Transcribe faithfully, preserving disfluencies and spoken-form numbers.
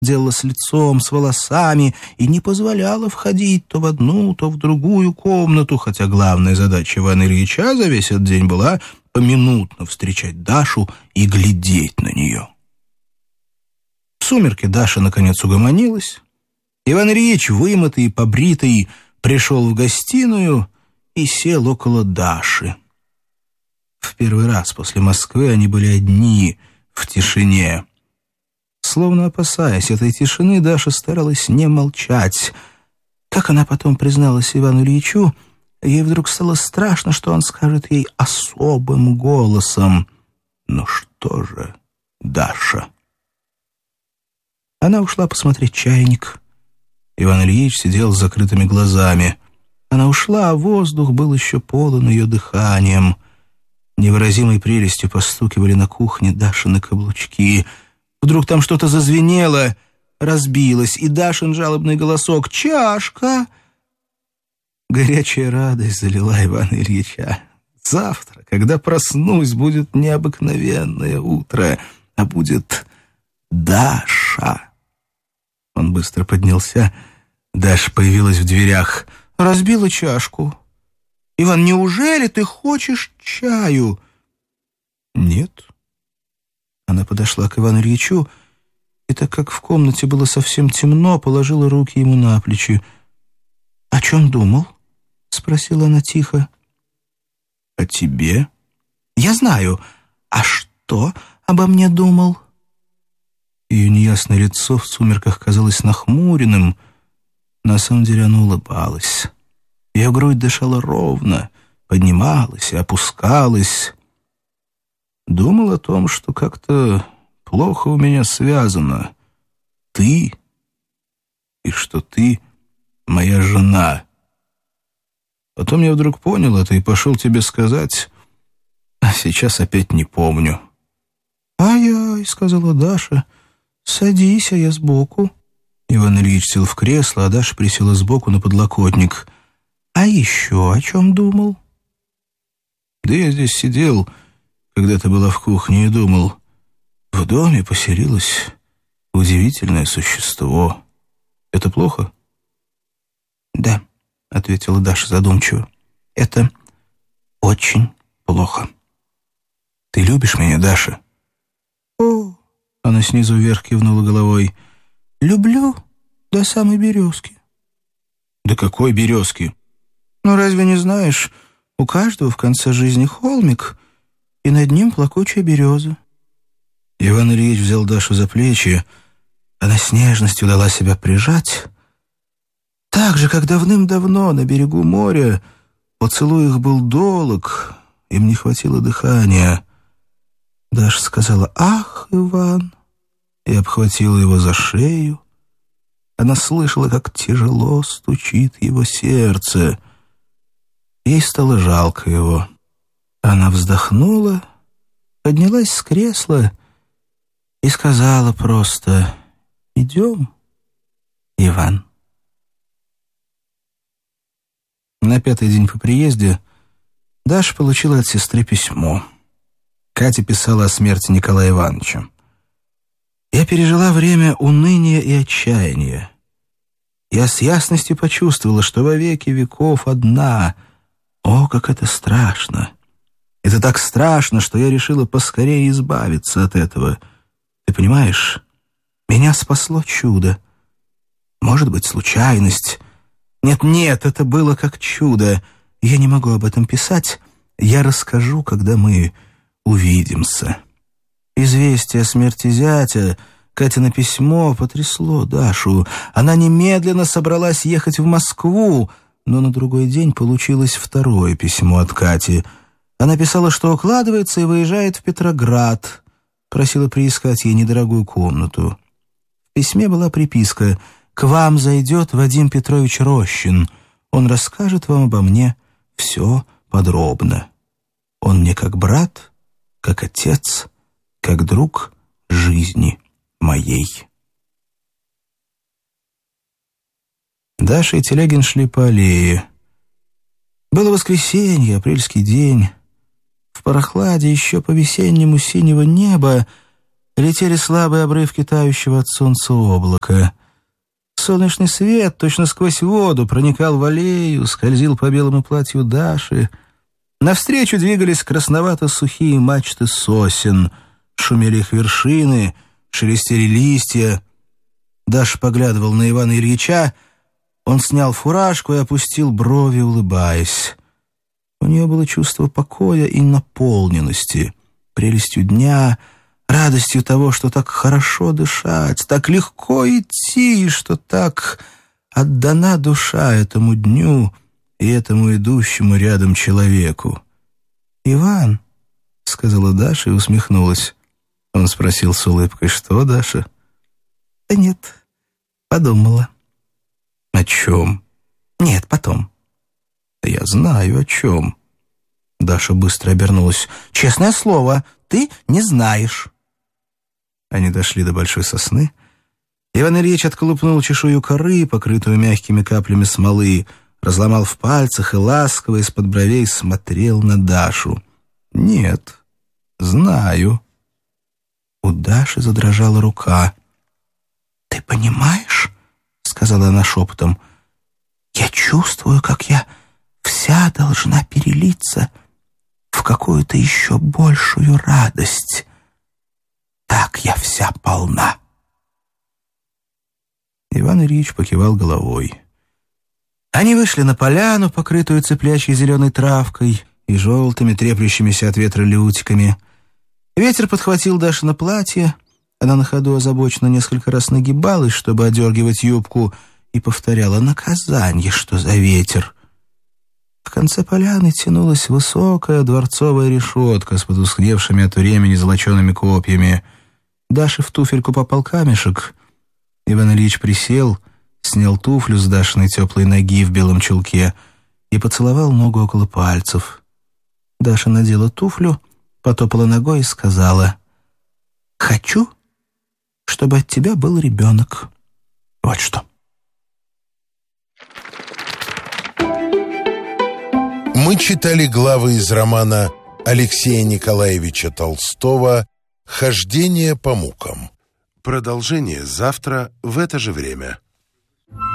делала с лицом, с волосами и не позволяла входить то в одну, то в другую комнату, хотя главная задача Ивана Ильича за весь этот день была поминутно встречать Дашу и глядеть на нее. В сумерки Даша наконец угомонилась. Иван Ильич, вымытый и побритый, пришел в гостиную и сел около Даши. В первый раз после Москвы они были одни, в тишине. Словно опасаясь этой тишины, Даша старалась не молчать. Как она потом призналась Ивану Ильичу, ей вдруг стало страшно, что он скажет ей особым голосом: «Ну что же, Даша?» Она ушла посмотреть чайник. Иван Ильич сидел с закрытыми глазами. Она ушла, а воздух был еще полон ее дыханием. Невыразимой прелестью постукивали на кухне Дашины каблучки. Вдруг там что-то зазвенело, разбилось, и Дашин жалобный голосок: «Чашка!» Горячая радость залила Ивана Ильича. Завтра, когда проснусь, будет необыкновенное утро, а будет Даша. Он быстро поднялся. Даша появилась в дверях. «Разбила чашку. Иван, неужели ты хочешь чаю?» «Нет». Она подошла к Ивану Ильичу и, так как в комнате было совсем темно, положила руки ему на плечи. «О чем думал?» — спросила она тихо. «О тебе?» «Я знаю. А что обо мне думал?» Ее неясное лицо в сумерках казалось нахмуренным. На самом деле она улыбалась. Ее грудь дышала ровно, поднималась и опускалась. Думал о том, что как-то плохо у меня связано ты, и что ты моя жена. Потом я вдруг понял это и пошел тебе сказать, а сейчас опять не помню». «Ай-яй», — сказала Даша, — «садись, а я сбоку». Иван Ильич сел в кресло, а Даша присела сбоку на подлокотник. «А еще о чем думал?» «Да я здесь сидел, когда ты была в кухне, и думал, в доме поселилось удивительное существо. Это плохо?» «Да», — ответила Даша задумчиво, — «это очень плохо». «Ты любишь меня, Даша?» «О!» — она снизу вверх кивнула головой. «Люблю до самой березки». «До какой березки?» «Ну, разве не знаешь, у каждого в конце жизни холмик, и над ним плакучая береза». Иван Ильич взял Дашу за плечи. Она с нежностью дала себя прижать. Так же, как давным-давно на берегу моря поцелуй их был долг, им не хватило дыхания. Даша сказала: «Ах, Иван!» и обхватила его за шею. Она слышала, как тяжело стучит его сердце. Ей стало жалко его. Она вздохнула, поднялась с кресла и сказала просто: «Идем, Иван». На пятый день по приезде Даша получила от сестры письмо. Катя писала о смерти Николая Ивановича. «Я пережила время уныния и отчаяния. Я с ясностью почувствовала, что во веки веков одна. О, как это страшно! Это так страшно, что я решила поскорее избавиться от этого. Ты понимаешь, меня спасло чудо. Может быть, случайность. Нет-нет, это было как чудо. Я не могу об этом писать. Я расскажу, когда мы увидимся». Известие о смерти зятя, Катина письмо потрясло Дашу. Она немедленно собралась ехать в Москву, но на другой день получилось второе письмо от Кати. Она писала, что укладывается и выезжает в Петроград. Просила приискать ей недорогую комнату. В письме была приписка: «К вам зайдет Вадим Петрович Рощин. Он расскажет вам обо мне все подробно. Он мне как брат, как отец, как друг жизни моей». Даша и Телегин шли по аллее. Было воскресенье, апрельский день. В прохладе еще по-весеннему синего неба летели слабые обрывки тающего от солнца облака. Солнечный свет точно сквозь воду проникал в аллею, скользил по белому платью Даши. Навстречу двигались красновато-сухие мачты сосен, шумели их вершины, шелестели листья. Даша поглядывал на Ивана Ильича. Он снял фуражку и опустил брови, улыбаясь. У нее было чувство покоя и наполненности, прелестью дня, радостью того, что так хорошо дышать, так легко идти, что так отдана душа этому дню и этому идущему рядом человеку. «Иван», — сказала Даша и усмехнулась. Он спросил с улыбкой: «Что, Даша?» «Да нет, подумала». «О чем?» «Нет, потом». «Да я знаю, о чем». Даша быстро обернулась. «Честное слово, ты не знаешь». Они дошли до большой сосны. Иван Ильич отколупнул чешую коры, покрытую мягкими каплями смолы, разломал в пальцах и ласково из-под бровей смотрел на Дашу. «Нет, знаю». У Даши задрожала рука. «Ты понимаешь?» — сказала она шепотом. «Я чувствую, как я вся должна перелиться в какую-то еще большую радость. Так я вся полна». Иван Ильич покивал головой. Они вышли на поляну, покрытую цыплячьей зеленой травкой и желтыми треплющимися от ветра лютиками. Ветер подхватил Дашино платье. Она на ходу озабоченно несколько раз нагибалась, чтобы одергивать юбку, и повторяла: «Наказанье, что за ветер!» В конце поляны тянулась высокая дворцовая решетка с потускневшими от времени золочеными копьями. Даше в туфельку попал камешек. Иван Ильич присел, снял туфлю с Дашиной теплой ноги в белом чулке и поцеловал ногу около пальцев. Даша надела туфлю, потопала ногой и сказала: «Хочу, чтобы от тебя был ребенок. Вот что». Мы читали главы из романа Алексея Николаевича Толстого «Хождение по мукам». Продолжение завтра в это же время.